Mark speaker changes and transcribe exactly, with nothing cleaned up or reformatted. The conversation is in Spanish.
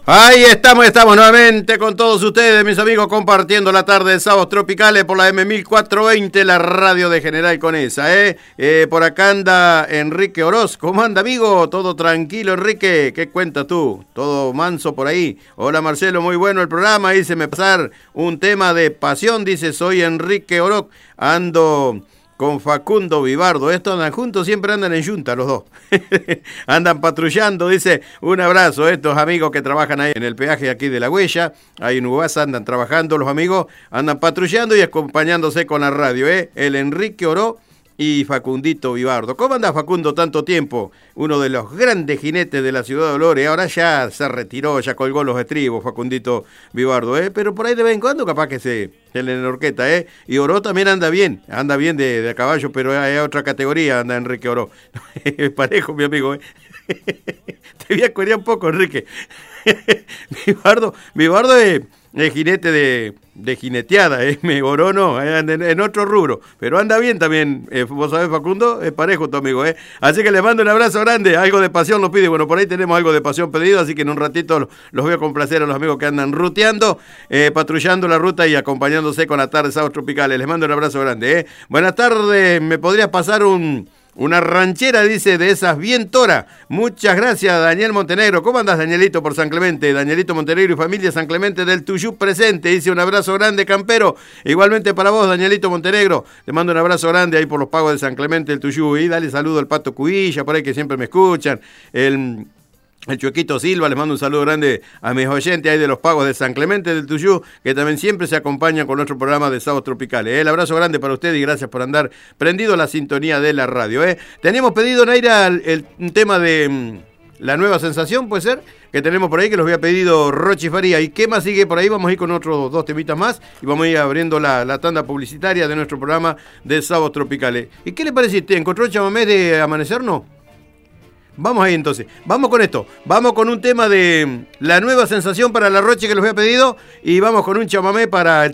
Speaker 1: Ahí estamos, estamos nuevamente con todos ustedes, mis amigos, compartiendo la tarde de Sábados Tropicales por la M mil cuatrocientos veinte, la radio de General Conesa, ¿eh? eh por acá anda Enrique Oroz. ¿Cómo anda, amigo? ¿Todo tranquilo, Enrique? ¿Qué cuentas tú? ¿Todo manso por ahí? Hola, Marcelo, muy bueno el programa. Dice, me pasar un tema de pasión. Dice, soy Enrique Oroz, ando con Facundo Vivardo. Estos andan juntos, siempre andan en yunta los dos. Andan patrullando, dice, un abrazo a estos amigos que trabajan ahí en el peaje aquí de La Huella. Ahí en Ugasa andan trabajando los amigos, andan patrullando y acompañándose con la radio, ¿eh? El Enrique Oroz y Facundito Vivardo. ¿Cómo anda Facundo tanto tiempo? Uno de los grandes jinetes de la ciudad de Dolores. Ahora ya se retiró, ya colgó los estribos Facundito Vivardo, ¿eh? Pero por ahí de vez en cuando capaz que se, se le enorqueta, ¿eh? Y Oroz también anda bien, anda bien de, de a caballo, pero hay otra categoría, anda Enrique Oroz. Es parejo, mi amigo, ¿eh? Te voy a cuidar un poco, Enrique. Vivardo, Vivardo es... Es jinete de, de jineteada, ¿eh? Oroz no, en, en otro rubro, pero anda bien también, eh, vos sabés, Facundo, es parejo tu amigo, ¿eh? Así que le mando un abrazo grande, algo de pasión lo pide, bueno, por ahí tenemos algo de pasión pedido, así que en un ratito los, los voy a complacer a los amigos que andan ruteando, eh, patrullando la ruta y acompañándose con la tarde de Sábados Tropicales. Les mando un abrazo grande, ¿eh? Buenas tardes, ¿me podrías pasar un... Una ranchera, dice, de esas bien tora? Muchas gracias, Daniel Montenegro. ¿Cómo andás, Danielito, por San Clemente? Danielito Montenegro y familia San Clemente del Tuyú presente. Dice, un abrazo grande, campero. Igualmente para vos, Danielito Montenegro. Te mando un abrazo grande ahí por los pagos de San Clemente del Tuyú. Y dale saludo al Pato Cubilla, por ahí que siempre me escuchan. El... El Chuequito Silva, les mando un saludo grande a mis oyentes ahí de los pagos de San Clemente del Tuyú, que también siempre se acompañan con nuestro programa de Sábados Tropicales. ¿eh? El abrazo grande para ustedes y gracias por andar prendido la sintonía de la radio. ¿eh? Tenemos pedido, Naira, el, el, un tema de mm, la nueva sensación, puede ser, que tenemos por ahí, que los había pedido Rochi Faría. ¿Y qué más sigue por ahí? Vamos a ir con otros dos temitas más y vamos a ir abriendo la, la tanda publicitaria de nuestro programa de Sábados Tropicales. ¿Y qué le parece? ¿Te encontró el chamamé de Amanecer, no? Vamos ahí entonces, vamos con esto, vamos con un tema de la nueva sensación para la Roche que les había pedido y vamos con un chamamé para el